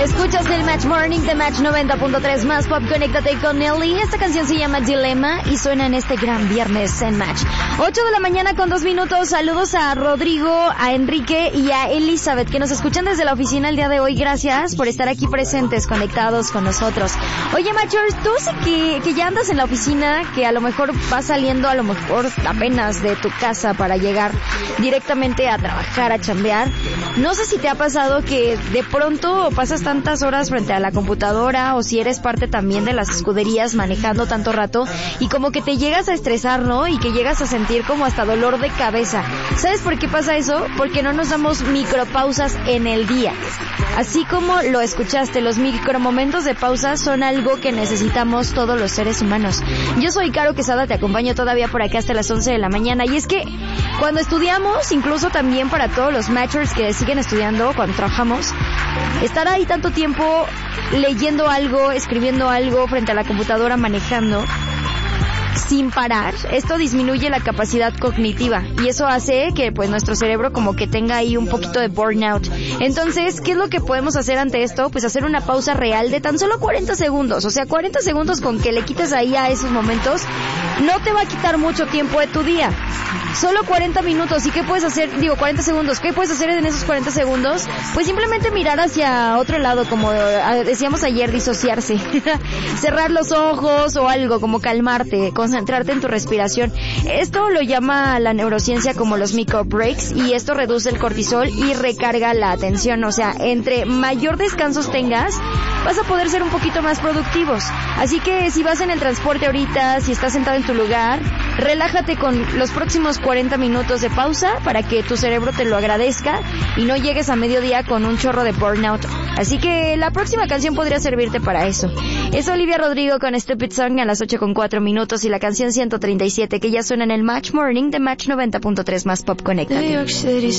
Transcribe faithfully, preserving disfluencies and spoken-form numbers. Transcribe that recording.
Escuchas el Match Morning de Match noventa punto tres más Pop. Conéctate con Nelly. Esta canción se llama Dilema y suena en este gran viernes en Match. ocho de la mañana con dos minutos. Saludos a Rodrigo, a Enrique y a Elizabeth que nos escuchan desde la oficina el día de hoy. Gracias por estar aquí presentes, conectados con nosotros. Oye, Matchers, tú sí que, que ya andas en la oficina, que a lo mejor vas saliendo a lo mejor apenas de tu casa para llegar directamente a trabajar, a chambear. No sé si te ha pasado que de pronto pasas tantas horas frente a la computadora o si eres parte también de las escuderías manejando tanto rato y como que te llegas a estresar, ¿no? Y que llegas a sentir como hasta dolor de cabeza. ¿Sabes por qué pasa eso? Porque no nos damos micropausas en el día. Así como lo escuchaste, los micromomentos de pausa son algo que necesitamos todos los seres humanos. Yo soy Caro Quesada, te acompaño todavía por acá hasta las once de la mañana. Y es que cuando estudiamos, incluso también para todos los matchers que siguen estudiando, cuando trabajamos, estar ahí tanto tiempo leyendo algo, escribiendo algo frente a la computadora, manejando sin parar, esto disminuye la capacidad cognitiva y eso hace que pues nuestro cerebro como que tenga ahí un poquito de burnout. Entonces, ¿qué es lo que podemos hacer ante esto? Pues hacer una pausa real de tan solo cuarenta segundos, o sea, cuarenta segundos con que le quites ahí a esos momentos, no te va a quitar mucho tiempo de tu día. Solo cuarenta minutos. ¿Y qué puedes hacer? Digo, cuarenta segundos. ¿Qué puedes hacer en esos cuarenta segundos? Pues simplemente mirar hacia otro lado, como decíamos ayer, disociarse. Cerrar los ojos o algo, como calmarte, concentrarte en tu respiración. Esto lo llama la neurociencia como los micro breaks y esto reduce el cortisol y recarga la atención. O sea, entre mayor descansos tengas, vas a poder ser un poquito más productivos. Así que si vas en el transporte ahorita, si estás sentado en tu lugar, relájate con los próximos cuarenta minutos de pausa para que tu cerebro te lo agradezca y no llegues a mediodía con un chorro de burnout. Así que la próxima canción podría servirte para eso. Es Olivia Rodrigo con Stupid Song a las ocho con cuatro minutos y la canción ciento treinta y siete que ya suena en el Match Morning de Match noventa punto tres más Pop. Conéctate.